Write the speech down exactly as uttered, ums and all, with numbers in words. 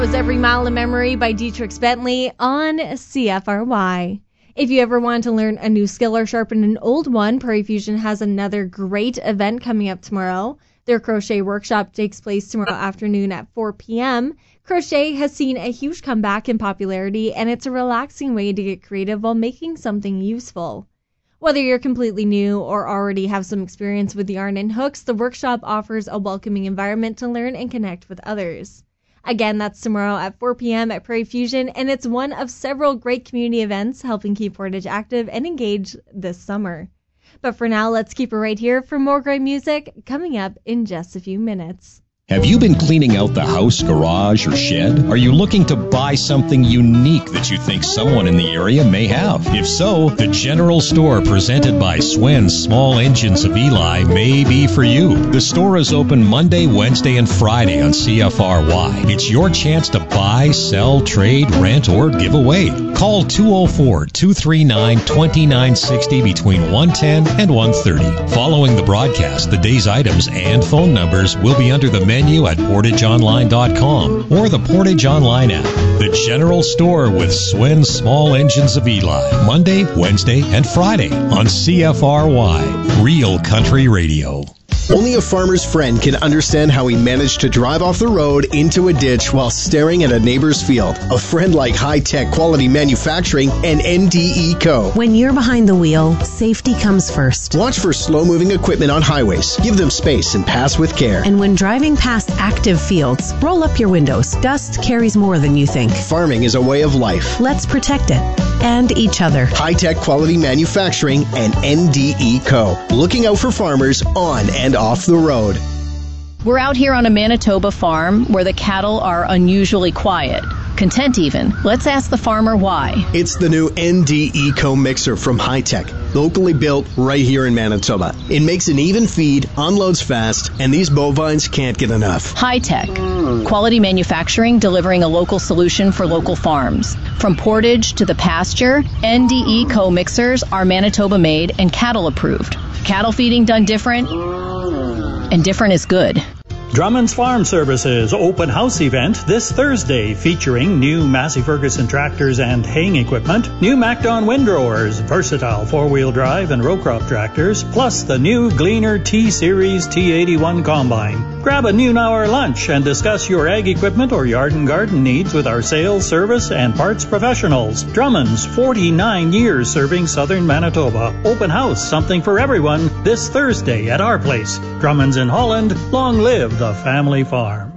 Was Every Mile a Memory by Dietrich Bentley on C F R Y. If you ever want to learn a new skill or sharpen an old one, Prairie Fusion has another great event coming up tomorrow. Their crochet workshop takes place tomorrow afternoon at four p.m. Crochet has seen a huge comeback in popularity, and it's a relaxing way to get creative while making something useful. Whether you're completely new or already have some experience with yarn and hooks, the workshop offers a welcoming environment to learn and connect with others. Again, that's tomorrow at four p.m. at Prairie Fusion, and it's one of several great community events helping keep Portage active and engaged this summer. But for now, let's keep it right here for more great music coming up in just a few minutes. Have you been cleaning out the house, garage, or shed? Are you looking to buy something unique that you think someone in the area may have? If so, the General Store presented by Swen's Small Engines of Eli may be for you. The store is open Monday, Wednesday, and Friday on C F R Y. It's your chance to buy, sell, trade, rent, or give away. Call two oh four, two three nine, two nine six oh between one ten and one thirty. Following the broadcast, the day's items and phone numbers will be under the menu at portage online dot com or the Portage Online app. The General Store with Swen's Small Engines of Eli, Monday, Wednesday, and Friday on C F R Y, Real Country Radio. Only a farmer's friend can understand how he managed to drive off the road into a ditch while staring at a neighbor's field. A friend like High-Tech Quality Manufacturing and N D E Co. When you're behind the wheel, safety comes first. Watch for slow-moving equipment on highways. Give them space and pass with care. And when driving past active fields, roll up your windows. Dust carries more than you think. Farming is a way of life. Let's protect it. And each other. High-Tech Quality Manufacturing and N D E Co. Looking out for farmers on and off the road. We're out here on a Manitoba farm where the cattle are unusually quiet. Content even. Let's ask the farmer why. It's the new N D E Co mixer from High-Tech, locally built right here in Manitoba. It makes an even feed, unloads fast, and these bovines can't get enough. High-Tech. Quality manufacturing delivering a local solution for local farms. From Portage to the pasture, N D E Co mixers are Manitoba made and cattle approved. Cattle feeding done different, and different is good. Drummond's Farm Services open house event this Thursday featuring new Massey Ferguson tractors and haying equipment, new MacDon windrowers, versatile four-wheel drive and row crop tractors, plus the new Gleaner T-Series T eighty-one combine. Grab a noon hour lunch and discuss your ag equipment or yard and garden needs with our sales, service, and parts professionals. Drummond's, forty-nine years serving southern Manitoba. Open house, something for everyone, this Thursday at our place. Drummond's in Holland. Long live the family farm.